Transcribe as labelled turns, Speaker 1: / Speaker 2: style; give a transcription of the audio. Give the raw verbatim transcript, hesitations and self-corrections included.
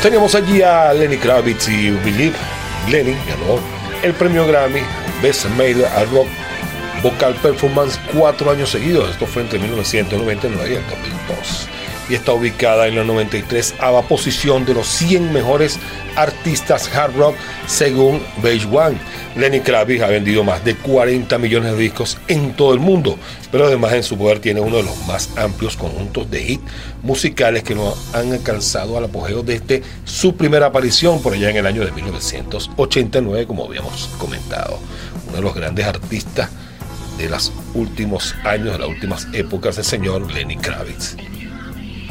Speaker 1: Teníamos allí a Lenny Kravitz y Believe. Lenny ganó el premio Grammy Best Male Rock Vocal Performance cuatro años seguidos. Esto fue entre mil novecientos noventa y nueve y el dos mil dos. Y está ubicada en la noventa y tres ava posición de los cien mejores artistas hard rock según Beige One. Lenny Kravitz ha vendido más de cuarenta millones de discos en todo el mundo, pero además en su poder tiene uno de los más amplios conjuntos de hits musicales que no han alcanzado al apogeo desde su primera aparición por allá en el año de mil novecientos ochenta y nueve, como habíamos comentado. Uno de los grandes artistas de los últimos años, de las últimas épocas, el señor Lenny Kravitz.